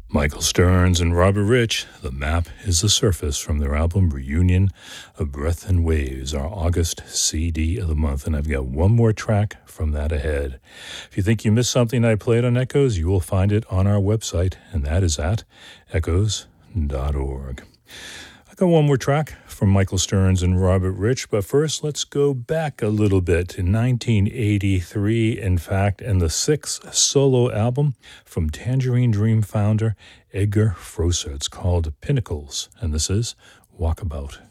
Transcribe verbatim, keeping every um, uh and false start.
Michael Stearns and Robert Rich, The Map is the Surface, from their album Reunion of Breath and Waves, our August C D of the month. And I've got one more track from that ahead. If you think you missed something I played on Echoes, you will find it on our website, and that is at echoes dot org. I got one more track from Michael Stearns and Robert Rich, but first let's go back a little bit to nineteen eighty-three, in fact, and the sixth solo album from Tangerine Dream founder Edgar Froese. It's called Pinnacles, and this is Walkabout.